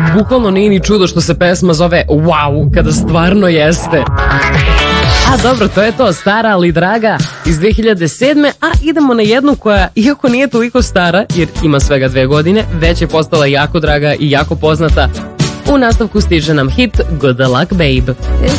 bukvalno nije ni čudo što se pesma zove Wow, kada stvarno jeste. A dobro, to je to, stara ali draga iz 2007. A idemo na jednu koja, iako nije toliko stara, jer ima svega 2 godine, već je postala jako draga i jako poznata. U nastavku stiže nam hit Good Luck Babe.